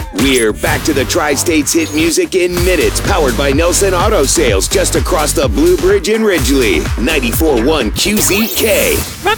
We're back to the Tri-States hit music in minutes, powered by Nelson Auto Sales, just across the Blue Bridge in Ridgely. 94.1 QZK. Rock